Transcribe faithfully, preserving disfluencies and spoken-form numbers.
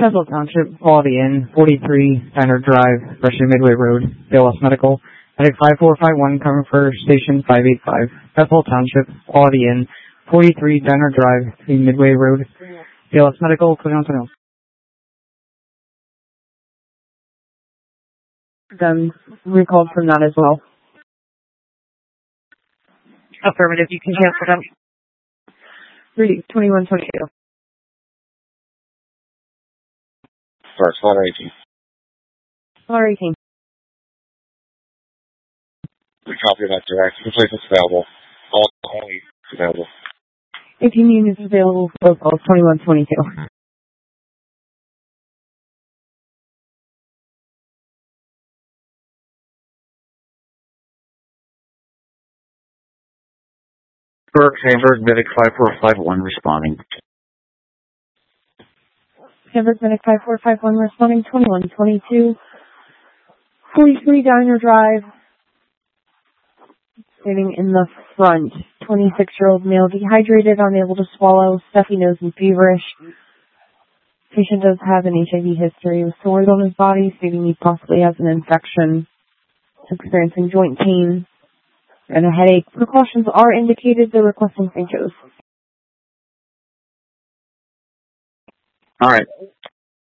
Chesel Township, Quality Inn, forty-three Diner Drive, Freshman Midway Road, Bayless Medical. Heading five four five one, coming for Station five eight five. Chesel Township, Quality Inn, forty-three Diner Drive, Midway Road, Bayless Medical, twenty twenty. Then recalled from that as well. Affirmative, you can cancel them. Reading twenty-one twenty-two. Start, Slaughter eighteen. Slaughter eighteen. We copy that direct. Replacements available. All only available. eighteen units available for both calls, twenty-one twenty-two. Burke, Hamburg, Medic five four five one responding. Hamburg, Medic five four five one responding, twenty-one twenty-two. forty-three Diner Drive. Sitting in the front. twenty-six-year-old male dehydrated, unable to swallow, stuffy nose and feverish. Patient does have an H I V history with sores on his body, stating he possibly has an infection. Experiencing joint pain and a headache. Precautions are indicated. They're requesting Saint Joe's. All right.